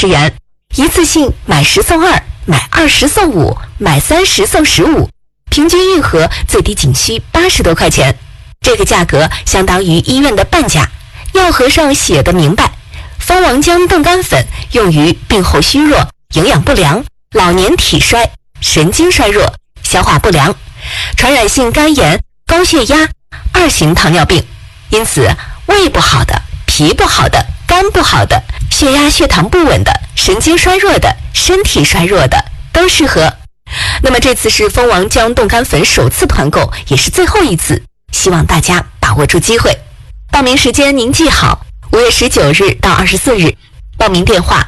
50元，一次性买10送2，买20送5，买30送15，平均1盒最低仅需80多块钱。这个价格相当于医院的半价。药盒上写的明白，蜂王浆冻干粉用于病后虚弱、营养不良、老年体衰、神经衰弱、消化不良、传染性肝炎、高血压、2型糖尿病。因此，胃不好的、脾不好的、肝不好的、血压血糖不稳的、神经衰弱的、身体衰弱的都适合。那么这次是蜂王浆冻干粉首次团购，也是最后一次，希望大家把握住机会。报名时间您记好，5月19日到24日。报名电话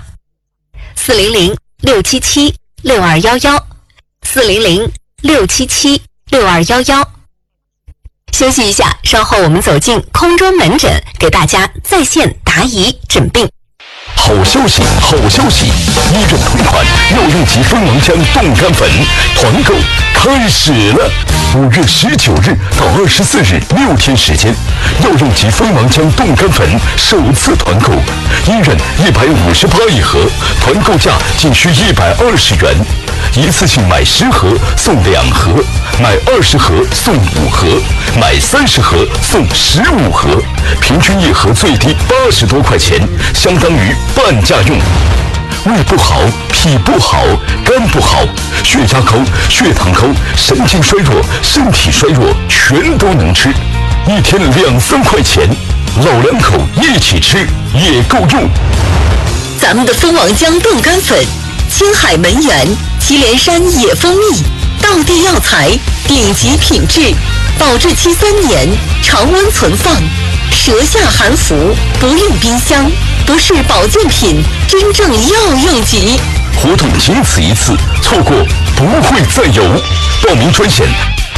400-677-6211，400-677-6211。休息一下，稍后我们走进空中门诊，给大家在线答疑诊病。 好消息，好消息！医院同款药用级蜂王浆冻干粉团购开始了！5月19日到24日6天时间，药用级蜂王浆冻干粉首次团购，医院158一盒，团购价仅需120元，一次性买10盒送2盒，买20盒送5盒，买30盒送15盒，平均1盒最低80多块钱，相当于半价用。胃不好、脾不好、肝不好、血压高、血糖高、神经衰弱、身体衰弱，全都能吃。一天2-3块钱，老两口一起吃也够用。 咱们的蜂王浆冻干粉，青海门源祁连山野蜂蜜，道地药材，顶级品质，保质期3年，常温存放，舌下含服，不用冰箱，不是保健品，真正药用级。 活动仅此一次，错过不会再有。报名专线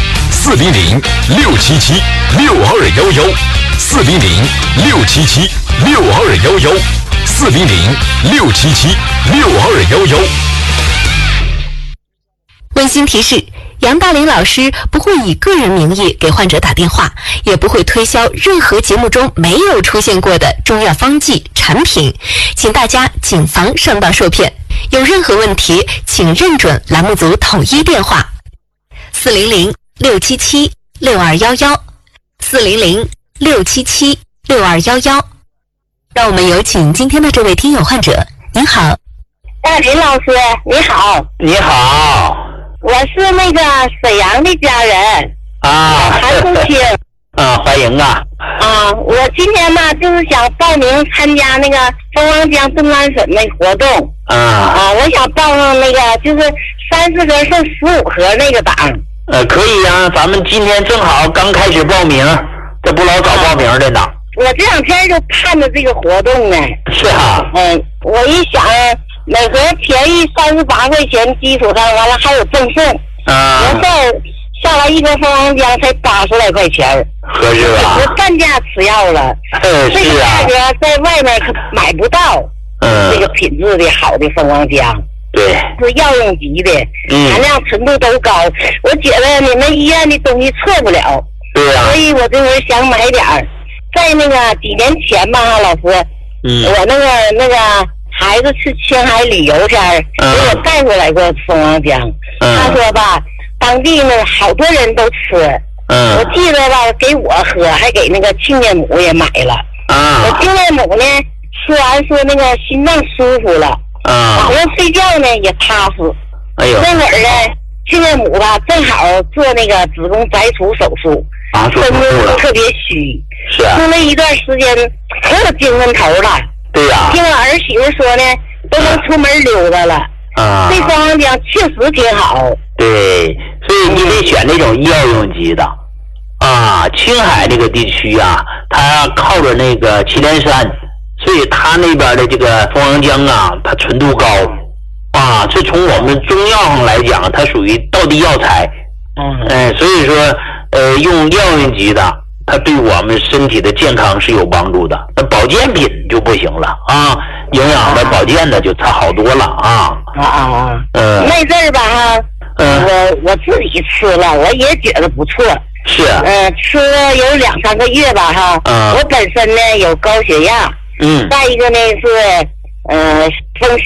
400-677-6211，400-677-6211，400-677-6211。 温馨提示，杨大林老师不会以个人名义给患者打电话，也不会推销任何节目中没有出现过的中药方剂产品，请大家谨防上当受骗。有任何问题，请认准栏目组统一电话400-677-6211，400-677-6211。让我们有请今天的这位听友患者。您好， 林老师，你好。 你好。 我是那个沈阳的家人啊， 韩淑清啊，欢迎啊。 我今天呢就是想报名参加那个蜂王浆冻干粉那活动我想报上那个就是30盒剩15盒那个档。 可以啊，咱们今天正好刚开始报名，这不老早报名的呢。 我这2天就盼着这个活动呢。 是啊。 我一想，每盒便宜38块钱基础上，完了还有赠送。完事儿下来1盒蜂王浆才80来块钱， 合适吧？ 我半价吃药了。这个价格在外面可买不到。这个品质的好的蜂王浆。 对， 是药用级的，含量纯度都高。我觉得你们医院的东西错不了。 对呀。 所以我这回想买点儿。在那个几年前吧，老师，我那个孩子去青海旅游前，给我带回来过蜂王浆。他说吧，当地呢好多人都吃。我记得吧，给我喝，还给那个亲家母也买了。我亲家母呢，吃完说那个心脏舒服了，晚上睡觉呢也踏实。那会儿呢，亲家母吧正好做那个子宫摘除手术，身子特别虚。 是啊， 出了一段时间可有精神头了。 对呀。 听我儿媳妇说呢，都能出门溜达了。这蜂王浆确实挺好。 对，所以你得选那种药用级的。青海这个地区啊，它靠着那个祁连山，所以它那边的这个蜂王浆啊，它纯度高。这从我们中药上来讲，它属于道地药材。所以说，用药用级的。它对我们身体的健康是有帮助的，那保健品就不行了营养的保健的就差好多了那阵儿吧我自己吃了，我也觉得不错。 是吃了有2-3个月吧我本身呢有高血压，再一个呢是风